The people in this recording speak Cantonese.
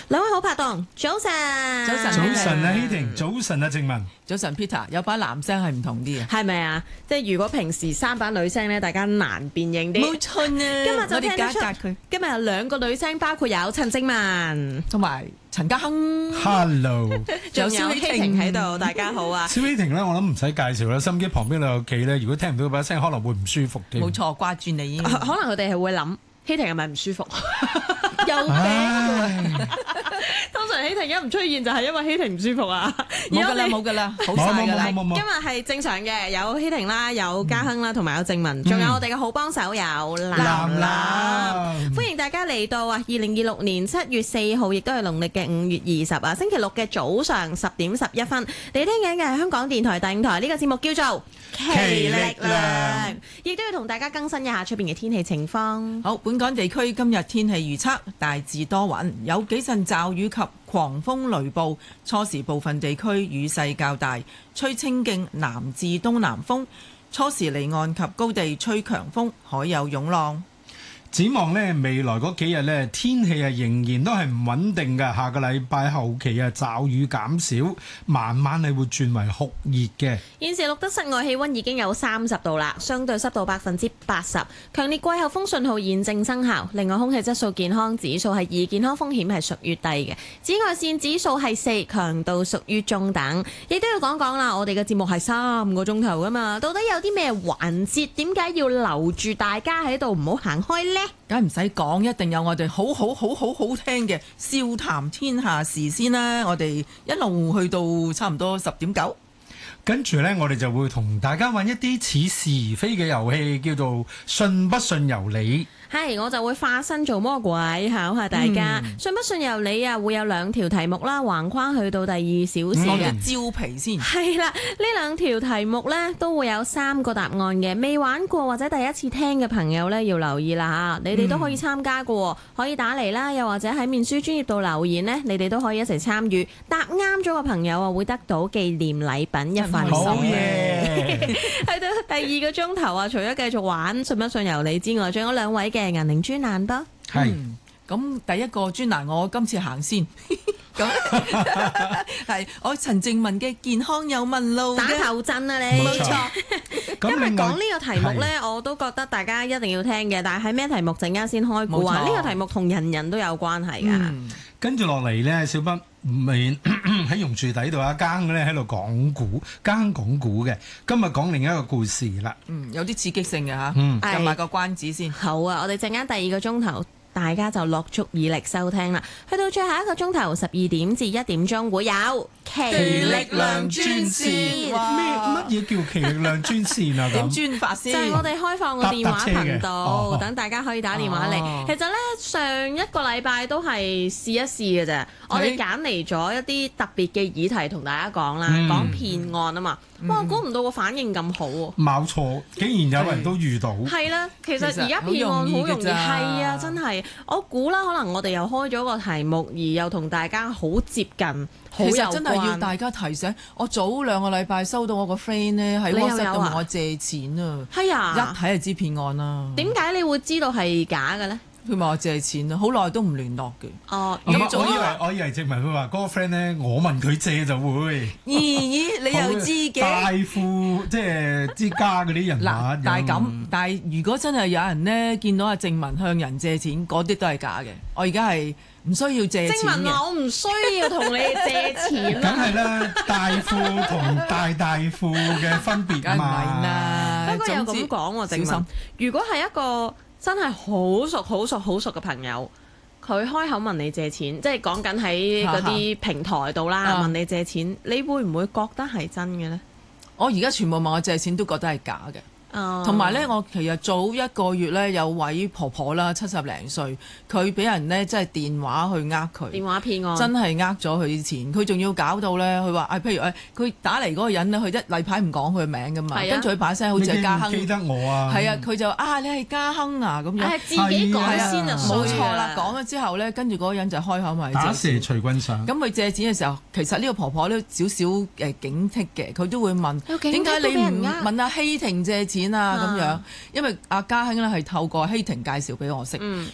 兩位好拍檔，早晨。 早晨啊，希婷，早晨啊，靜文， 早晨 Peter， 有把男聲係唔同啲嘅， 係咪啊？即係如果平時三把女聲咧，大家難辨認啲。 冇錯啊！ 今日就聽得出我哋隔佢。 今日有兩個女聲，包括有陳靜文同埋陳家亨 Hello， 仲有希婷喺度，大家好啊！ 小希婷咧，我諗唔使介紹啦，心機旁邊兩個企咧，如果聽唔到把聲，可能會唔舒服添。 冇錯，掛住你。 可能佢哋係會諗希婷係咪唔舒服？有病！通常希婷一唔出現就係因為希婷唔舒服啊！ 冇噶啦，好晒噶啦。 今日係正常嘅，有希婷啦，有家亨啦，同埋有靜文，仲有我哋嘅好幫手有藍藍。歡迎大家嚟到啊！2026年7月4號，亦都係農曆嘅5月20啊，星期六嘅早上10點11分。你聽緊嘅係香港電台第5台，呢個節目叫做《奇力量》，亦都要同大家更新一下出邊嘅天氣情況。 好，本港地區今日天氣預測大致多雲，有幾陣驟雨及狂風雷暴，初時部分地區雨勢較大，吹清勁南至東南風，初時離岸及高地吹強風，海有湧浪。 展望呢，未來嗰幾日呢，天氣啊仍然都係唔穩定嘅。下個禮拜後期啊，驟雨減少，慢慢係會轉為酷熱嘅。 現時錄得室外氣溫已經有30度啦，相對濕度80%，強烈季候風信號現正生效。另外，空氣質素健康指數係2，健康風險係屬於低嘅。紫外線指數係4，強度屬於中等。亦都要講講啦，我哋嘅節目係3個鐘頭噶嘛，到底有啲咩環節？點解要留住大家喺度唔好行開呢？ 梗係唔使講，一定有我哋好聽嘅笑談天下事先啦。我哋一路去到差唔多10點9， 跟住呢，我哋就會同大家玩一啲似是而非嘅遊戲，叫做信不信由你。 係，我就會化身做魔鬼考下大家，信不信由你啊！會有2條題目啦，橫跨去到第2小時嘅招皮先。 係啦，呢2條題目呢都會有3個答案嘅。未玩過或者第一次聽嘅朋友呢，要留意啦嚇，你哋都可以參加嘅，可以打嚟啦，又或者喺面書專頁度留言呢，你哋都可以一齊參與。答啱咗嘅朋友啊，會得到紀念禮品一份。 好嘢！ 去到第2個鐘頭啊，除咗繼續玩信不信由你之外，仲有2位嘅銀鈴專欄多。 係咁第一個專欄我今次行先，咁係我陳靜文嘅健康有問路打頭陣啊你， 冇錯。 今日講呢個題目呢，我都覺得大家一定要聽嘅，但係咩題目陣間先開估啊？呢個題目同人人都有關係㗎。 跟住落嚟呢，小北面喺榕樹底度啊，家亨咧喺度講古，家亨講古嘅。今日講另一個故事啦。 有啲刺激性嘅嚇，撳埋個關子先。 好啊，我哋陣間第2個鐘頭，大家就落足耳力收聽啦。去到最後1個鐘頭12點至1點鐘會有奇力量專線。 乜嘢叫奇力量專線啊？ 點專法先？ 就係我哋開放個電話頻道，等大家可以打電話嚟。其實呢，上一個禮拜都係試一試嘅啫。我哋揀嚟咗一啲特別嘅議題同大家講啦，講騙案啊嘛。哇！估唔到個反應咁好喎。 冇錯，竟然有人都遇到。係啦，其實而家騙案好容易，係啊，真係。我估啦，可能我哋又開咗個題目，而又同大家好接近。其實真係要大家提醒，我早2個禮拜收到我個 friend 咧喺 WhatsApp 度問我借錢啊， 係啊， 一睇就知騙案啦。點解你會知道係假嘅咧？ 佢問我借錢啊，好耐都唔聯絡嘅。 哦， 我以為靜文佢話嗰個 friend 咧，我問佢借就會。 咦，你又知嘅？ 大富即係之家嗰啲人嗱，但係如果真係有人咧見到阿靜文向人借錢，嗰啲都係假嘅。我而家係唔需要借錢嘅。 靜文話：我唔需要同你借錢。 梗係啦，大富同大富嘅分別嘛。 不過又咁講喎，靜文，如果係一個真係好熟嘅朋友，佢開口問你借錢，即係講緊喺嗰啲平台度啦，問你借錢，你會唔會覺得係真嘅呢？ 我而家全部問我借錢都覺得係假嘅。同埋咧，我其實早1個月咧，有位婆婆啦，70零歲，佢俾人咧即係電話去呃佢， 電話騙案， 真係呃咗佢啲錢。佢仲要搞到咧，佢話譬如佢打嚟嗰個人咧，佢一例牌唔講佢嘅名噶嘛，跟住佢把聲好似係家亨， 記得我啊， 係啊，佢就你係家亨啊咁樣， 自己講先啊， 冇錯啦。講咗之後咧，跟住嗰個人就開口問打蛇隨棍上。 咁佢借錢嘅時候，其實呢個婆婆都少少警惕嘅，佢都會問點解你唔問阿希婷借錢啊咁樣？因為阿家亨咧係透過希婷介紹俾我識，